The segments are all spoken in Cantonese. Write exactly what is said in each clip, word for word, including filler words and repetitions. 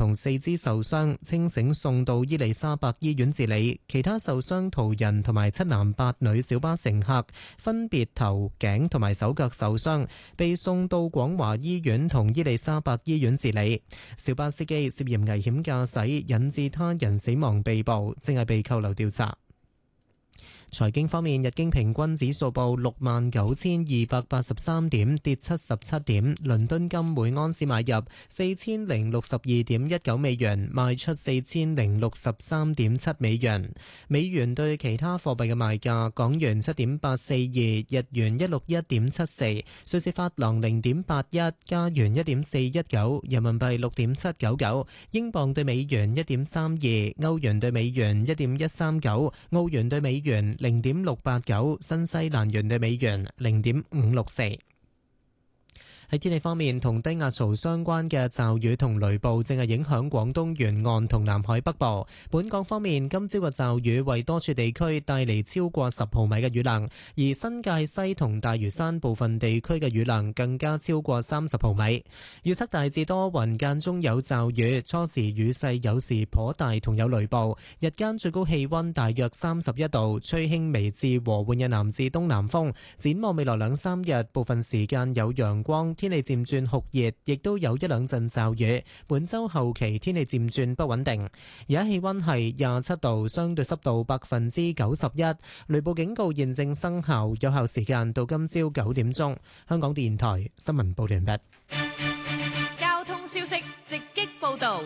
同四肢受傷，清醒送到伊利沙伯醫院治理。其他受傷途人同埋七男八女小巴乘客分別頭頸同埋手腳受傷，被送到廣華醫院同伊利沙伯醫院治理。小巴司機涉嫌危險駕駛引致他人死亡被捕，正係被扣留調查。財經方面，日經平均指數報六萬九千二百八十三點，跌七十七點。倫敦金每安士買入四千零六十二點一九美元，賣出四千零六十三點七美元。美元對其他貨幣嘅賣價：港元七點八四二，日元一六一點七四，瑞士法郎零點八一，加元一點四一九，人民幣六點七九九，英鎊對美元一點三二，歐元對美元一點一三九，澳元對美元零點六八九，新西蘭元對美元零點五六四。喺天氣方面，同低壓槽相關嘅驟雨同雷暴正係影響廣東沿岸同南海北部。本港方面，今朝嘅驟雨為多處地區帶嚟超過十毫米嘅雨量，而新界西同大嶼山部分地區嘅雨量更加超過三十毫米。預測大致多雲，間中有驟雨，初時雨勢有時頗大，同有雷暴。日間最高氣溫大約三十一度，吹輕微至和緩嘅南至東南風。展望未來兩三日，部分時間有陽光，天氣漸轉酷熱，亦都有一兩陣驟雨。本周後期天氣漸轉不穩定。而家氣溫係廿七度，相對濕度百分之九十一。雷暴警告現正生效，有效時間到今朝九點鐘。完香港電台新聞報道完畢。 交通消息直擊報道。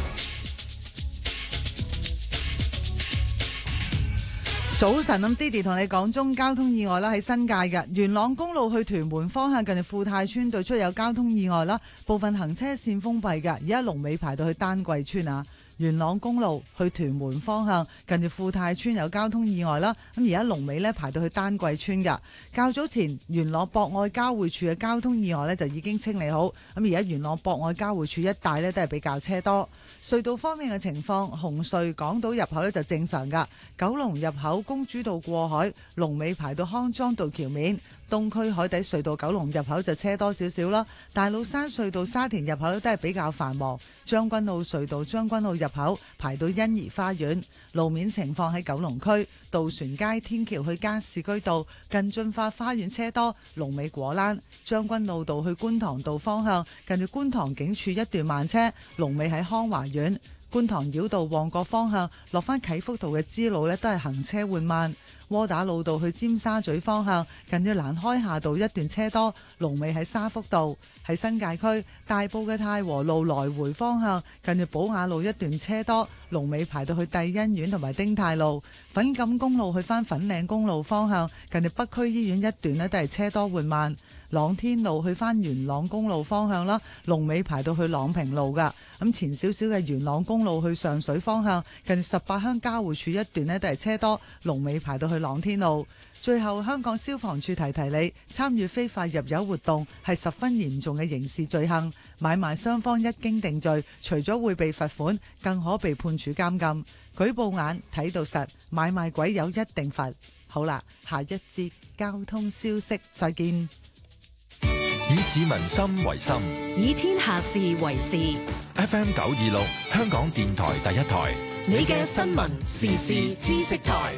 早晨，咁 Didi 同你講中交通意外啦，喺新界嘅元朗公路去屯門方向，近住富泰村對出有交通意外啦，部分行車線封閉嘅，而家龍尾排到去丹桂村啊。元朗公路去屯門方向，近住富泰村有交通意外啦，咁而家龍尾呢排到去丹桂村㗎。較早前元朗博愛交匯處嘅交通意外呢就已經清理好，咁而家元朗博愛交匯處一帶呢都係比較車多。隧道方面嘅情況，紅隧港島入口呢就正常㗎，九龍入口公主道過海，龍尾排到康莊道橋面。東區海底隧道九龍入口就車多少少啦，大老山隧道沙田入口都係比較繁忙，將軍澳隧道將軍澳入口排到欣怡花園。路面情況喺九龍區渡船街天橋去加士居道近駿發花園車多，龍尾果欄。將軍澳道去觀塘道方向近住觀塘警署一段慢車，龍尾喺康華苑。觀塘繞道旺角方向落返啟福道嘅支路呢都係行車緩慢。窩打老道去尖沙咀方向近住蘭開夏道一段車多，龍尾喺沙福道。喺新界區大埔嘅太和路來回方向近住寶雅路一段車多，龍尾排到去帝欣苑同埋丁太路。粉錦公路去返粉嶺公路方向近住北區醫院一段呢都係車多緩慢。朗天路去返元朗公路方向啦，龍尾排到去朗平路噶。咁前少少嘅元朗公路去上水方向近住十八鄉交匯處一段呢都係車多，龍尾排到去朗天路。最後，香港消防處提提你，參與非法入油活動係十分嚴重嘅刑事罪行，買賣雙方一經定罪，除咗會被罰款，更可被判處監禁。舉報眼睇到實，買賣鬼友一定罰。好啦，下一節交通消息再見。 以市民心為心， 以天下事為事。 F M 九二六，香港電台第一台， 你嘅新聞時事知識台。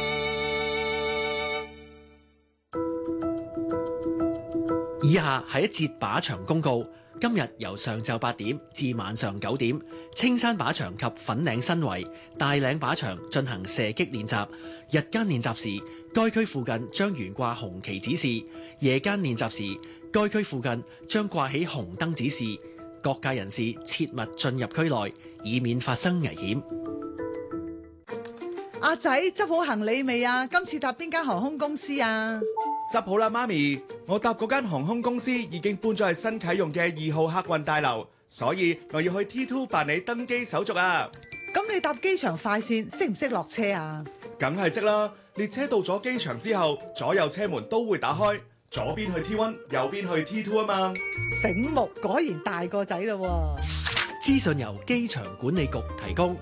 以下係一節靶場公告。今日由上晝八點至晚上九點，青山靶場及粉嶺新圍、大嶺靶場進行射擊練習。日間練習時，該區附近將懸掛紅旗指示；夜間練習時，該區附近將掛起紅燈指示。各界人士切勿進入區內，以免發生危險。 阿仔，執好行李未啊？今次搭邊間航空公司啊？ 執好啦，媽咪，我搭嗰間航空公司已經搬咗去新啟用嘅二號客運大樓，所以我要去 T 二 辦理登機手續啊。 咁你搭機場快線識唔識落車啊？ 梗係識啦，列車到咗機場之後，左右車門都會打開，左邊去 T 一，右邊去 T 二 啊嘛。 醒目，果然大個仔咯。 資訊由機場管理局提供。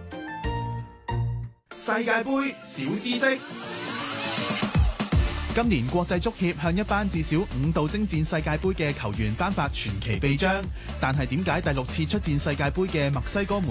世界盃小知識。 今年國際足協向一班至少五度征戰世界盃嘅球員頒發傳奇臂章，但係點解第六次出戰世界盃嘅墨西哥門